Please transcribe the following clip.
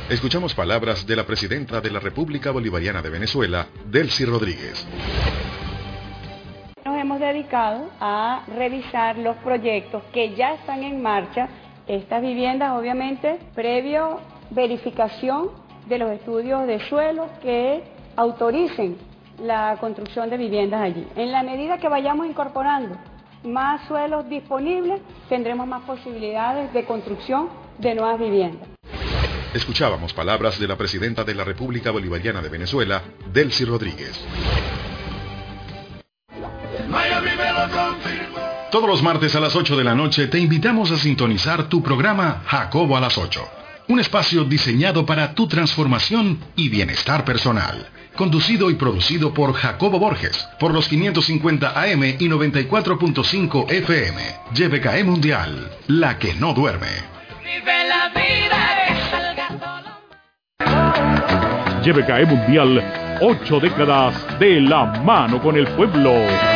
Escuchamos palabras de la presidenta de la República Bolivariana de Venezuela, Delcy Rodríguez. Nos hemos dedicado a revisar los proyectos que ya están en marcha. Estas viviendas, obviamente, previo verificación de los estudios de suelo que autoricen la construcción de viviendas allí. En la medida que vayamos incorporando más suelos disponibles, tendremos más posibilidades de construcción de nuevas viviendas. Escuchábamos palabras de la presidenta de la República Bolivariana de Venezuela, Delcy Rodríguez. Todos los martes a las 8 de la noche te invitamos a sintonizar tu programa Jacobo a las 8. Un espacio diseñado para tu transformación y bienestar personal. Conducido y producido por Jacobo Borges, por los 550 AM y 94.5 FM. YBKE Mundial, la que no duerme. Vive la vida que salga solo. YBKE Mundial, 8 décadas de la mano con el pueblo.